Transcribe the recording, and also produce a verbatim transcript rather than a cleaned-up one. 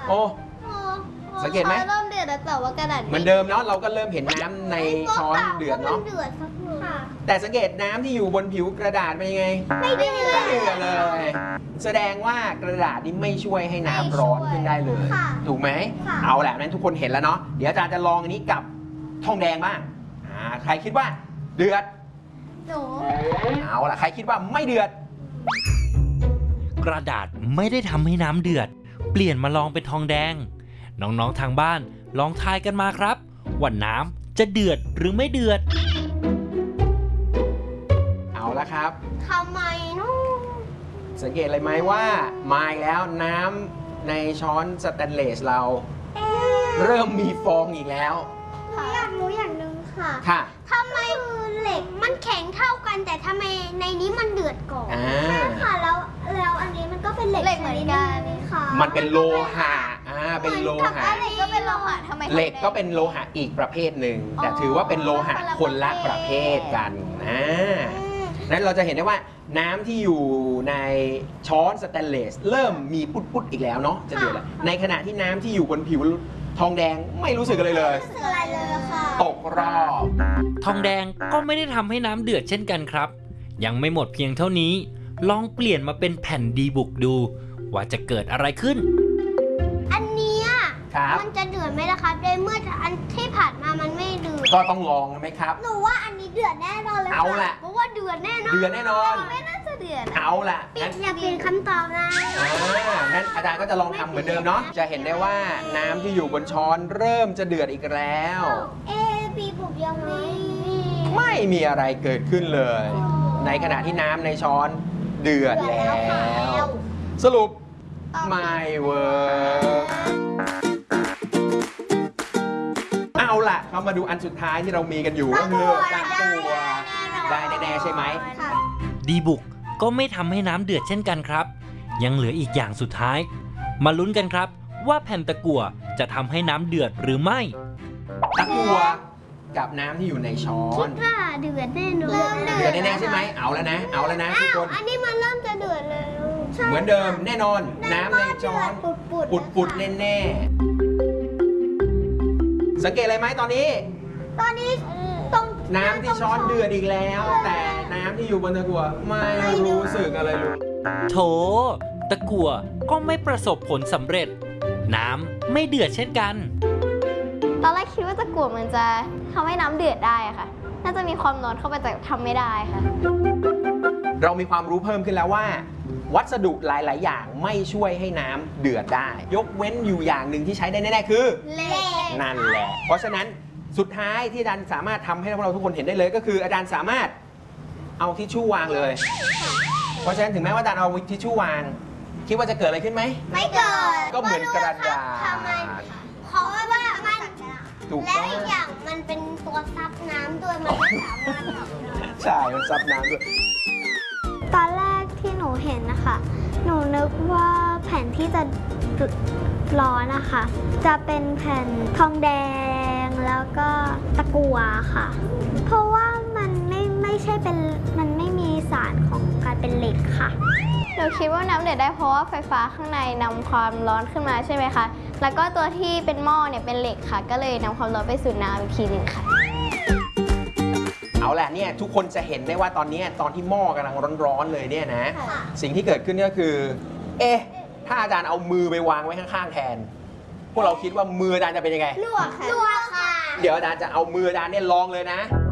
โอ้สังเกตไหมเริ่มเดือดแล้วแต่ว่ากระดาษเหมือนเดิมเนาะเราก็เริ่มเห็นน้ำในช้อนเดือดเนาะแต่สังเกตน้ำที่อยู่บนผิวกระดาษเป็นยังไงไม่เดือดไม่เดือดเลยแสดงว่ากระดาษนี้ไม่ช่วยให้น้ำร้อนขึ้นได้เลยถูกไหมเอาแหละนั้นทุกคนเห็นแล้วเนาะเดี๋ยวอาจารย์จะลองอันนี้กับทองแดงบ้างอ่าใครคิดว่าเดือดหนูเอาล่ะใครคิดว่าไม่เดือดกระดาษไม่ได้ทำให้น้ำเดือดเปลี่ยนมาลองเป็นทองแดงน้องๆทางบ้านลองทายกันมาครับว่าน้ำจะเดือดหรือไม่เดือดเอาละครับทำไมเนาะสังเกตเลยไหมว่ามาแล้วน้ำในช้อนสแตนเลสเราเริ่มมีฟองอีกแล้วอยากรู้อย่างหนึ่งค่ะค่ะทำไมเหล็กมันแข็งเท่ากันแต่ทำไมในนี้มันเดือดก่อนใช่ค่ะแล้วแล้วอันนี้มันก็เป็นเหล็กเหมือนกันค่ะมันเป็นโลหะอ่าเป็นโลหะเหล็กก็เป็นโลหะทำไมเหล็กก็เป็นโลหะอีกประเภทหนึ่งแต่ถือว่าเป็นโลหะคนละประเภทกันนะนั้นเราจะเห็นได้ว่าน้ำที่อยู่ในช้อนสแตนเลสเริ่มมีปุดๆอีกแล้วเนาะจะเดือดแล้วในขณะที่น้ำที่อยู่บนผิวทองแดงไม่รู้สึกอะไรเลยไม่รู้สึกอะไรเลยค่ะตกรอบทองแดงก็ไม่ได้ทำให้น้ำเดือดเช่นกันครับยังไม่หมดเพียงเท่านี้ลองเปลี่ยนมาเป็นแผ่นดีบุกดูว่าจะเกิดอะไรขึ้นอันนี้มันจะเดือดไหมล่ะครับโดยเมื่ออันที่ผ่านมามันไม่เดือดก็ต้องลองไหมครับหนูว่าอันนี้เดือดแน่นอนเลยเอาล่ะเพราะว่าเดือดแน่นอนเดือดแน่นอนไม่น่าจะเดือดเอาล่ะงั้นอย่าเปลี่ยนคำตอบนะงั้นอาจารย์ก็จะลองทำเหมือนเดิมเนาะจะเห็นได้ว่าน้ำที่อยู่บนช้อนเริ่มจะเดือดอีกแล้วเอบีบุกยังไม่ไม่มีอะไรเกิดขึ้นเลยในขณะที่น้ำในช้อนเดือดแล้วสรุปไม่เวิร์กเอาล่ะเรามาดูอันสุดท้ายที่เรามีกันอยู่ก็คือตะกั่วได้แน่ๆใช่ไหมดีบุกก็ไม่ทำให้น้ำเดือดเช่นกันครับยังเหลืออีกอย่างสุดท้ายมาลุ้นกันครับว่าแผ่นตะกั่วจะทำให้น้ำเดือดหรือไม่ตะกั่วกับน้ำที่อยู่ในช้อนคิดว่าเดือดแน่นอนเดือดแน่ๆใช่ไหมเอาแล้วนะเอาแล้วนะทุกคนอันนี้มันเริ่มจะเดือดแล้วเหมือนเดิมแน่นอนน้ำในช้อนปุดๆแน่ๆสังเกตอะไรไหมตอนนี้ตอนนี้ตรงน้ำที่ช้อนเดือดอีกแล้วแต่น้ำที่อยู่บนตะกั่วไม่รู้สึกอะไรเลยโถตะกั่วก็ไม่ประสบผลสำเร็จน้ำไม่เดือดเช่นกันตอนแรกคิดว่าตะกั่วมันจะทำให้น้ำเดือดได้ค่ะน่าจะมีความร้อนเข้าไปแต่ทำไม่ได้ค่ะเรามีความรู้เพิ่มขึ้นแล้วว่าวัสดุหลาย ๆ อย่างไม่ช่วยให้น้ำเดือดได้ยกเว้นอยู่อย่างหนึ่งที่ใช้ได้แน่ ๆ คือเหล็กนั่นแหละเพราะฉะนั้นสุดท้ายที่อาจารย์สามารถทำให้พวกเราทุกคนเห็นได้เลยก็คืออาจารย์สามารถเอาทิชชู่วางเลยเพราะฉะนั้นถึงแม้ว่าอาจารย์เอาทิชชู่วางคิดว่าจะเกิดอะไรขึ้นไหมไม่เกิดก็เหมือนกระดาษเพราะว่ามันและอีกอย่างมันเป็นตัวซับน้ำด้วยมันสามารถทำได้ใช่มันซับน้ำด้วยตอนแรกที่หนูเห็นนะคะหนูนึกว่าแผ่นที่จะร้อนนะคะจะเป็นแผ่นทองแดงแล้วก็ตะกั่วค่ะเพราะว่ามันไม่ไม่ใช่เป็นมันไม่มีสารของการเป็นเหล็กค่ะหนูคิดว่าน้ำเดือดได้เพราะว่าไฟฟ้าข้างในนำความร้อนขึ้นมาใช่ไหมคะแล้วก็ตัวที่เป็นหม้อเนี่ยเป็นเหล็กค่ะก็เลยนำความร้อนไปสู่น้ำอีกทีหนึ่งค่ะเอาแหละเนี่ยทุกคนจะเห็นได้ว่าตอนนี้ตอนที่หม้อกำลังร้อนๆเลยเนี่ยนะสิ่งที่เกิดขึ้นก็คือเอ๊ะถ้าอาจารย์เอามือไปวางไว้ข้างๆแทนพวกเราคิดว่ามืออาจารย์จะเป็นยังไงลวกค่ะลวกค่ะเดี๋ยวอาจารย์จะเอามืออาจารย์เนี่ยลองเลยนะ